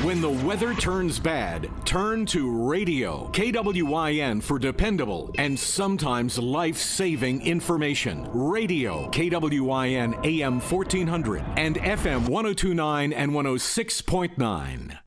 When the weather turns bad, turn to radio. KWYN for dependable and sometimes life-saving information. Radio, KWYN AM 1400 and FM 1029 and 106.9.